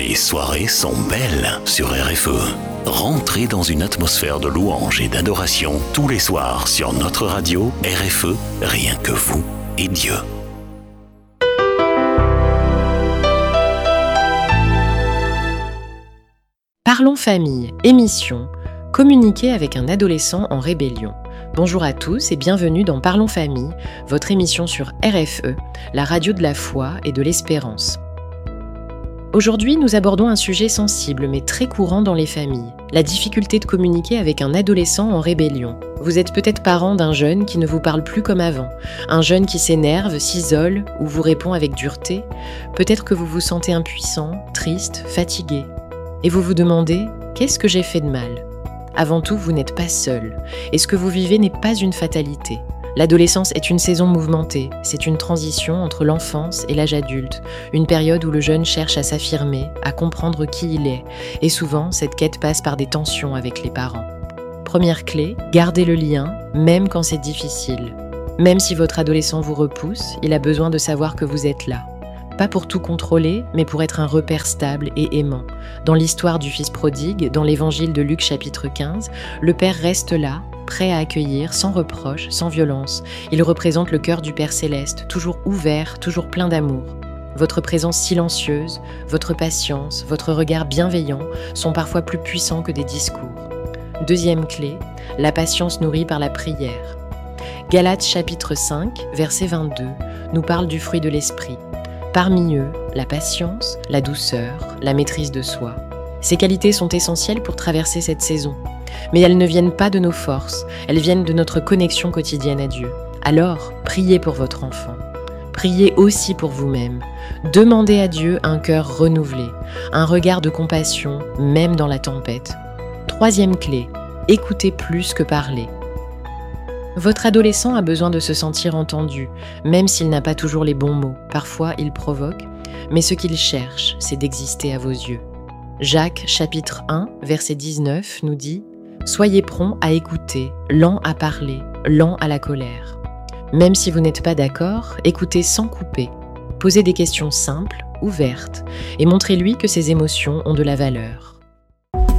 Les soirées sont belles sur RFE. Rentrez dans une atmosphère de louange et d'adoration tous les soirs sur notre radio RFE, rien que vous et Dieu. Parlons famille, émission, communiquer avec un adolescent en rébellion. Bonjour à tous et bienvenue dans Parlons famille, votre émission sur RFE, la radio de la foi et de l'espérance. Aujourd'hui, nous abordons un sujet sensible mais très courant dans les familles, la difficulté de communiquer avec un adolescent en rébellion. Vous êtes peut-être parent d'un jeune qui ne vous parle plus comme avant, un jeune qui s'énerve, s'isole ou vous répond avec dureté. Peut-être que vous vous sentez impuissant, triste, fatigué. Et vous vous demandez « Qu'est-ce que j'ai fait de mal ?» Avant tout, vous n'êtes pas seul, et ce que vous vivez n'est pas une fatalité. L'adolescence est une saison mouvementée, c'est une transition entre l'enfance et l'âge adulte, une période où le jeune cherche à s'affirmer, à comprendre qui il est, et souvent cette quête passe par des tensions avec les parents. Première clé, gardez le lien, même quand c'est difficile. Même si votre adolescent vous repousse, il a besoin de savoir que vous êtes là. Pas pour tout contrôler, mais pour être un repère stable et aimant. Dans l'histoire du fils prodigue, dans l'évangile de Luc chapitre 15, le père reste là, prêt à accueillir, sans reproche, sans violence. Il représente le cœur du Père céleste, toujours ouvert, toujours plein d'amour. Votre présence silencieuse, votre patience, votre regard bienveillant sont parfois plus puissants que des discours. Deuxième clé, la patience nourrie par la prière. Galates chapitre 5, verset 22, nous parle du fruit de l'esprit. Parmi eux, la patience, la douceur, la maîtrise de soi. Ces qualités sont essentielles pour traverser cette saison. Mais elles ne viennent pas de nos forces, elles viennent de notre connexion quotidienne à Dieu. Alors, priez pour votre enfant. Priez aussi pour vous-même. Demandez à Dieu un cœur renouvelé, un regard de compassion, même dans la tempête. Troisième clé, écoutez plus que parler. Votre adolescent a besoin de se sentir entendu, même s'il n'a pas toujours les bons mots. Parfois, il provoque, mais ce qu'il cherche, c'est d'exister à vos yeux. Jacques, chapitre 1, verset 19, nous dit « Soyez prompts à écouter, lents à parler, lents à la colère. » Même si vous n'êtes pas d'accord, écoutez sans couper. Posez des questions simples, ouvertes, et montrez-lui que ses émotions ont de la valeur.